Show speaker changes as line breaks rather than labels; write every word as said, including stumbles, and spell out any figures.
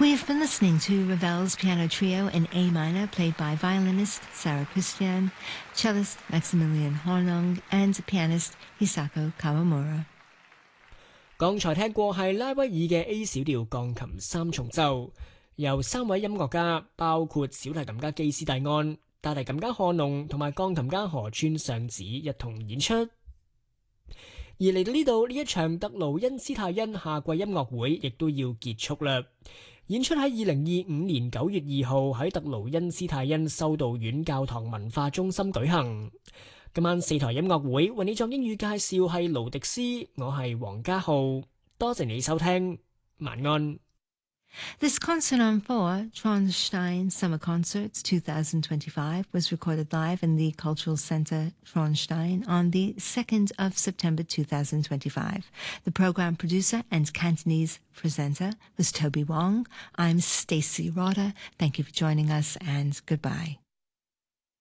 We've been listening to Ravel's piano trio in A minor, played by violinist Sarah Christian, cellist Maximilian Hornung, and pianist Hisako Kawamura。
剛才聽過係拉威爾嘅 A 小調鋼琴三重奏，由三位音樂家，包括小提琴家基斯蒂安、大提琴家漢農同埋鋼琴家河川尚子一同演出。而嚟到呢度，呢一場特勞恩斯泰因夏季音樂會亦都要結束啦。演出喺二零二五年九月二號喺特勞恩斯泰因修道院教堂文化中心舉行。今晚四台音樂會為你作英語介紹係勞迪斯，我係黃家浩，多謝你收聽，晚安。
This concert on four, Traunstein Summer Concerts twenty twenty-five, was recorded live in the Cultural Center Traunstein on the second of September twenty twenty-five. The program producer and Cantonese presenter was Toby Wong. I'm Stacey Rotter. Thank you for joining us, and goodbye.